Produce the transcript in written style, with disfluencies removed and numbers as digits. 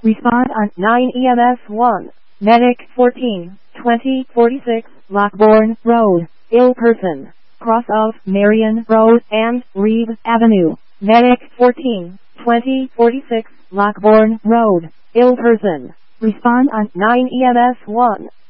Respond on 9 EMS 1. Medic 14, 20, 46, Lockbourne Road. Ill person. Cross of Marion Road and Reeve Avenue. Medic 14, 20, 46, Lockbourne Road. Ill person. Respond on 9 EMS 1.